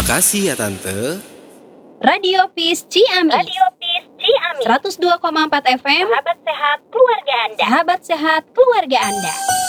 Makasih ya Tante. Radio Peace Ciamis. Radio Peace Ciamis. 102,4 FM. Sahabat sehat keluarga Anda. Sahabat sehat keluarga Anda.